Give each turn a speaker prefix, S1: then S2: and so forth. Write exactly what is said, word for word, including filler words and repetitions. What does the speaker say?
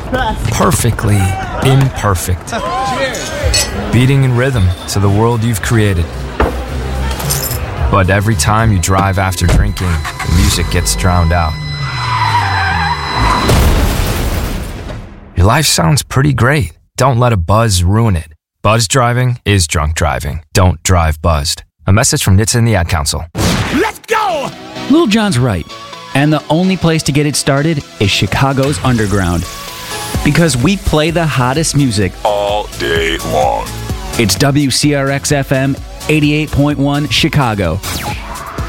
S1: Perfectly imperfect. Beating in rhythm to the world you've created. But every time you drive after drinking, the music gets drowned out. Your life sounds pretty great. Don't let a buzz ruin it. Buzz driving is drunk driving. Don't drive buzzed. A message from N H T S A and the Ad Council.
S2: Let's go!
S3: Lil Jon's right. And the only place to get it started is Chicago's Underground. Because we play the hottest music
S2: all day long.
S3: It's W C R X F M eighty-eight point one Chicago.